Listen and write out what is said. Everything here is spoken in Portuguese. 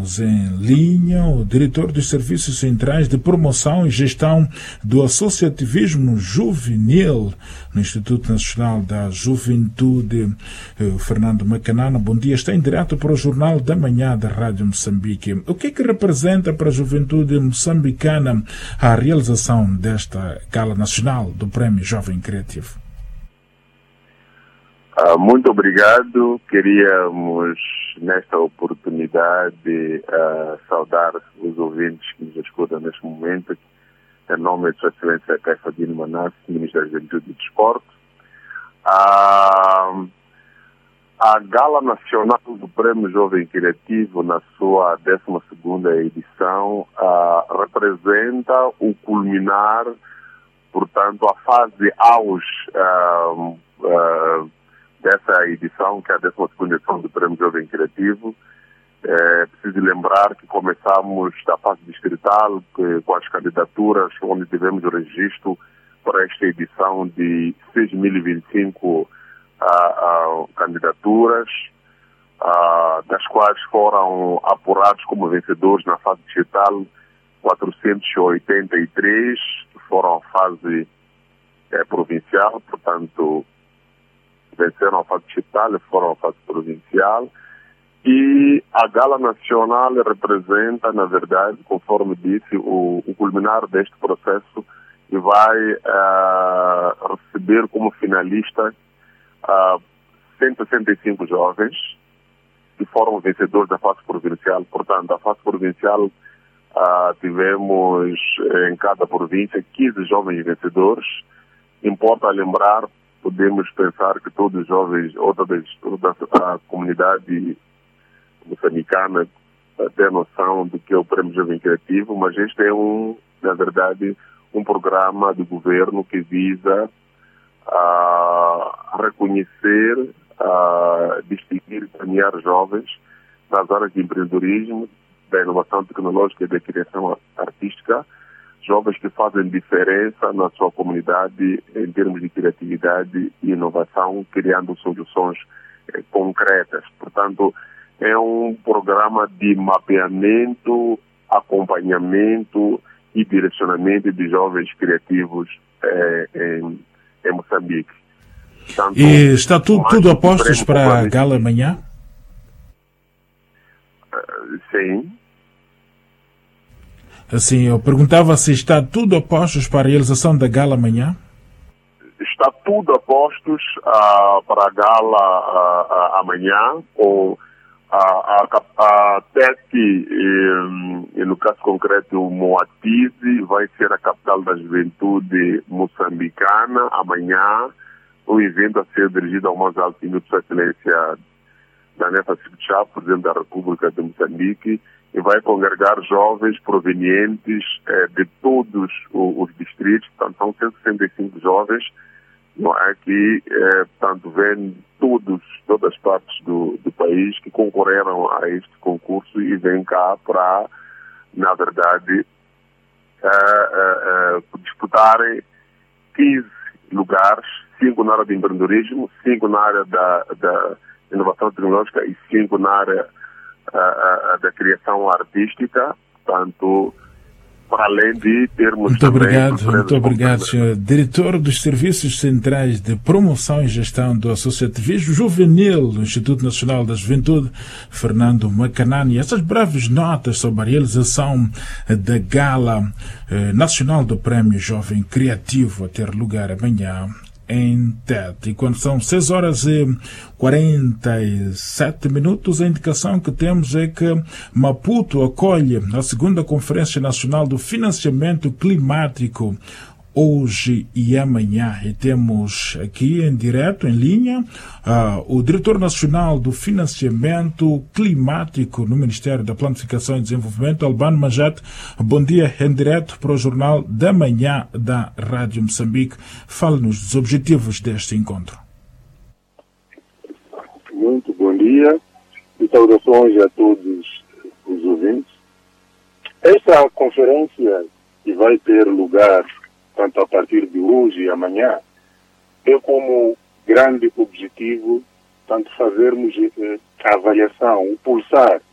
temos em linha o diretor dos Serviços Centrais de Promoção e Gestão do Associativismo Juvenil no Instituto Nacional da Juventude, Fernando Macanana. Bom dia, está em direto para o Jornal da Manhã da Rádio Moçambique. O que é que representa para a juventude moçambicana a realização desta Gala Nacional do Prémio Jovem Criativo? Muito obrigado. Queríamos, nesta oportunidade, saudar os ouvintes que nos escutam neste momento, em nome de Sua Excelência Caifadine Manasse, Ministro da Juventude e Desporto. A Gala Nacional do Prémio Jovem Criativo, na sua 12ª edição, representa o culminar, portanto, a fase auge dessa edição, que é a 12ª edição do Prémio Jovem Criativo. Preciso lembrar que começamos da fase distrital com as candidaturas, onde tivemos o registro para esta edição de 6.025 candidaturas, das quais foram apurados como vencedores na fase distrital 483, que foram a fase provincial, portanto, venceram a fase distrital e foram a fase provincial. E a Gala Nacional representa, na verdade, conforme disse, o culminar deste processo, e vai receber como finalista 165 jovens que foram vencedores da fase provincial. Portanto, a fase provincial tivemos em cada província 15 jovens vencedores. Importa lembrar, podemos pensar que todos os jovens, ou toda a comunidade moçambicana tem noção do que é o Prémio Jovem Criativo, mas este é na verdade, um programa do governo que visa reconhecer, distinguir e premiar jovens nas áreas de empreendedorismo, da inovação tecnológica e da criação artística, jovens que fazem diferença na sua comunidade em termos de criatividade e inovação, criando soluções concretas. Portanto, é um programa de mapeamento, acompanhamento e direcionamento de jovens criativos em Moçambique. Portanto, e está tudo a postos para a Gala amanhã? Sim. Assim, eu perguntava se está tudo a postos para a realização da Gala amanhã? Está tudo a postos para a Gala amanhã, com a TEC, e no caso concreto Moatize, vai ser a capital da juventude moçambicana amanhã. O evento a ser dirigido ao mais alto nível de Sua Excelência Daneta Sibchá, Presidente da República de Moçambique, e vai congregar jovens provenientes de todos os distritos. Portanto, são 165 jovens, não é, que portanto, vêm todas as partes do país que concorreram a este concurso e vêm cá para, na verdade, disputarem 15 lugares, 5 na área de empreendedorismo, 5 na área da inovação tecnológica e 5 na área da criação artística. Portanto, para além de termos... Muito obrigado, senhor diretor dos Serviços Centrais de Promoção e Gestão do Associativismo Juvenil do Instituto Nacional da Juventude, Fernando Macanana. E essas breves notas sobre a realização da Gala Nacional do Prémio Jovem Criativo a ter lugar amanhã em Tete. E quando são 6h47, a indicação que temos é que Maputo acolhe a 2ª Conferência Nacional do Financiamento Climático hoje e amanhã. E temos aqui em direto, em linha, o Diretor Nacional do Financiamento Climático no Ministério da Planificação e Desenvolvimento, Albano Majate. Bom dia, em direto para o Jornal da Manhã da Rádio Moçambique. Fale-nos dos objetivos deste encontro. Muito bom dia e saudações a todos os ouvintes. Esta conferência, que vai ter lugar tanto a partir de hoje e amanhã, é como grande objetivo tanto fazermos a avaliação, o pulsar